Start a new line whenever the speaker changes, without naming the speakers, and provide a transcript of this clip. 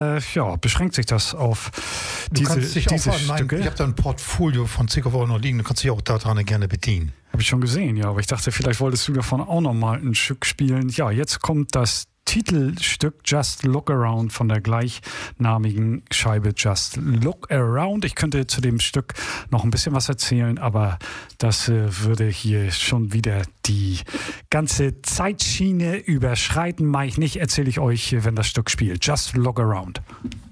beschränkt sich das auf diese Stücke?
Ich habe da ein Portfolio von Zickerwoll noch liegen, du kannst dich auch daran gerne bedienen.
Habe ich schon gesehen, ja, aber ich dachte, vielleicht wolltest du davon auch noch mal ein Stück spielen. Ja, jetzt kommt das Titelstück Just Look Around von der gleichnamigen Scheibe Just Look Around. Ich könnte zu dem Stück noch ein bisschen was erzählen, aber das würde hier schon wieder die ganze Zeitschiene überschreiten. Mache ich nicht, erzähle ich euch, wenn das Stück spielt. Just Look Around.